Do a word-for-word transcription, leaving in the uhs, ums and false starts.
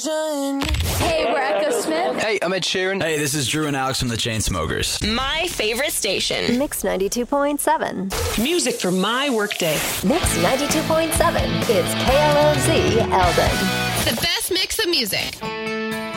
Hey, we're Echo Smith. Hey, I'm Ed Sheeran. Hey, this is Drew and Alex from the Chainsmokers. My favorite station. Mix ninety-two point seven. Music for my workday. Mix ninety-two point seven is K L O Z Eldon. The best mix of music.